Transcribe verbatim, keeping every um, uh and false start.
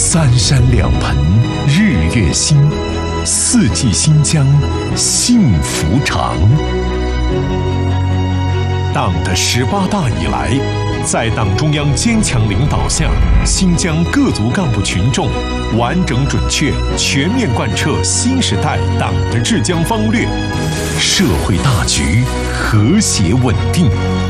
三山两盆日月新，四季新疆幸福长。党的十八大以来，在党中央坚强领导下，新疆各族干部群众完整准确、全面贯彻新时代党的治疆方略，社会大局和谐稳定。